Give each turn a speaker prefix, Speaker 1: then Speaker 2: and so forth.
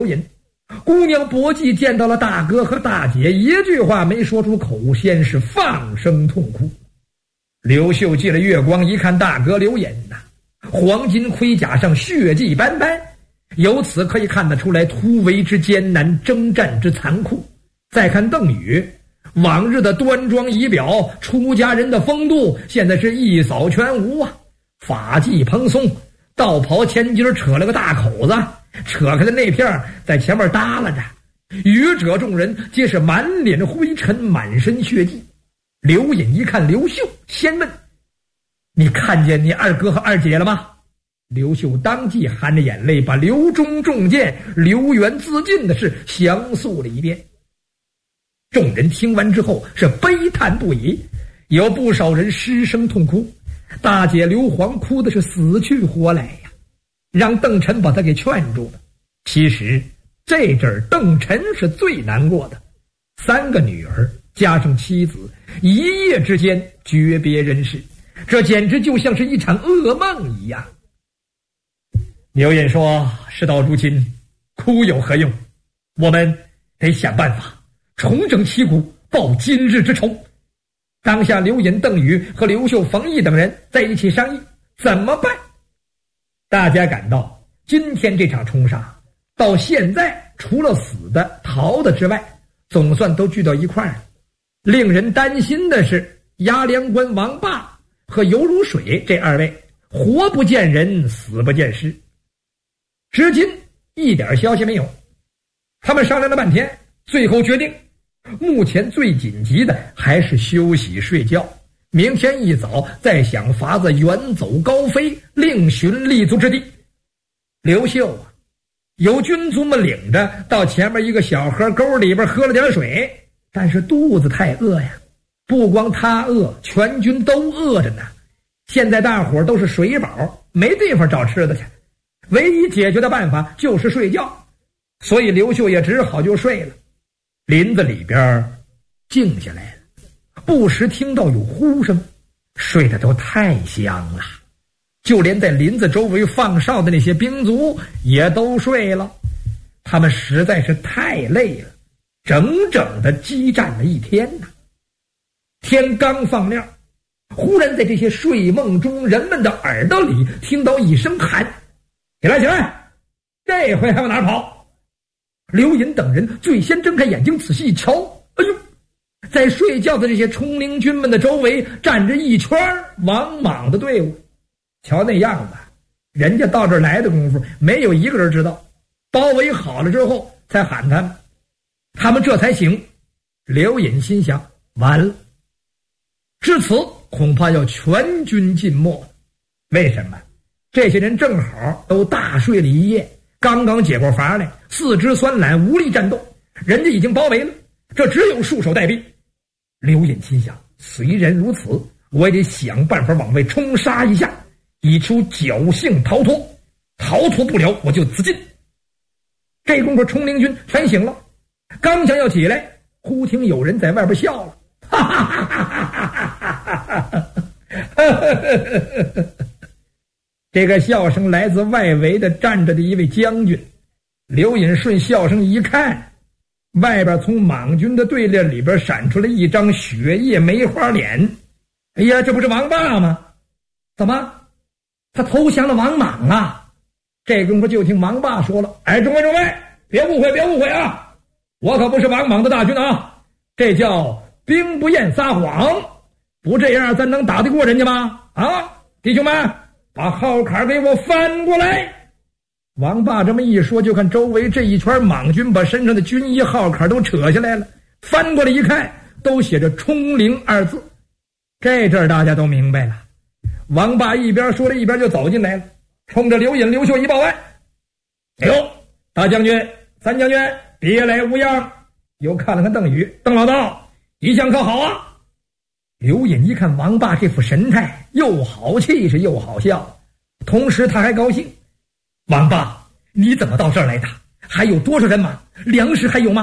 Speaker 1: 引。姑娘薄姬见到了大哥和大姐，一句话没说出口，先是放声痛哭。刘秀借了月光一看大哥刘隐呐，黄金盔甲上血迹斑斑，由此可以看得出来突围之艰难，征战之残酷。再看邓禹，往日的端庄仪表，出家人的风度，现在是一扫全无啊！发髻蓬松，道袍前襟扯了个大口子，扯开的那片在前面耷拉着。余者众人皆是满脸灰尘，满身血迹。刘隐一看刘秀，先问：“你看见你二哥和二姐了吗？”刘秀当即含着眼泪，把刘忠中箭、刘元自尽的事详述了一遍。众人听完之后是悲叹不已，有不少人失声痛哭。大姐刘皇哭的是死去活来呀，让邓晨把他给劝住了。其实这阵儿邓晨是最难过的，3个女儿加上妻子，一夜之间诀别人世，这简直就像是一场噩梦一样。刘隐说：“事到如今，哭有何用？我们得想办法重整旗鼓，报今日之仇。”当下刘隐、邓禹和刘秀、冯异等人在一起商议怎么办。大家感到今天这场冲杀到现在，除了死的逃的之外，总算都聚到一块儿了。令人担心的是押粮官王霸和游如水这2位，活不见人，死不见尸，至今一点消息没有。他们商量了半天，最后决定目前最紧急的还是休息睡觉，明天一早再想法子远走高飞，另寻立足之地。刘秀啊，有军卒们领着到前面一个小河沟里边喝了点水，但是肚子太饿呀，不光他饿，全军都饿着呢。现在大伙都是水饱，没地方找吃的去，唯一解决的办法就是睡觉，所以刘秀也只好就睡了。林子里边静下来了，不时听到有呼声，睡得都太香了。就连在林子周围放哨的那些兵卒也都睡了，他们实在是太累了，整整的激战了一天呢。天刚放亮，忽然在这些睡梦中人们的耳朵里听到一声喊：“起来起来，这回还往哪跑？”刘隐等人最先睁开眼睛仔细一瞧，哎呦，在睡觉的这些冲灵军们的周围站着一圈王莽的队伍。瞧那样子，人家到这儿来的功夫没有一个人知道，包围好了之后才喊他们，他们这才醒。刘隐心想，完了，至此恐怕要全军尽没了。为什么？这些人正好都大睡了一夜，刚刚解过乏来，四肢酸懒，无力战斗，人家已经包围了，这只有束手待毙。刘隐心想，虽然如此，我也得想办法往外冲杀一下，以求侥幸逃脱，逃脱不了我就自尽。这功夫冲灵军全醒了，刚想要起来，忽听有人在外边笑了，哈哈哈哈哈哈！这个笑声来自外围的站着的一位将军。刘隐顺笑声一看，外边从莽军的队列里边闪出了一张雪夜梅花脸。哎呀，这不是王霸吗？怎么他投降了王莽啊？这功夫就听王霸说了：“哎，众位，别误会，别误会啊！我可不是王莽的大军啊，这叫兵不厌撒谎，不这样咱能打得过人家吗？啊，弟兄们，把号坎给我翻过来！”王霸这么一说，就看周围这一圈莽军把身上的军衣号坎都扯下来了，翻过来一看，都写着“冲灵”2字。这阵儿大家都明白了。王霸一边说着一边就走进来了，冲着刘隐、刘秀一报案：“哎呦，大将军、三将军，别来无恙！”又看了看邓禹：“邓老道，一向可好啊？”刘隐一看王霸这副神态，又好气势又好笑，同时他还高兴：“王霸，你怎么到这儿来的？还有多少人马？粮食还有吗？”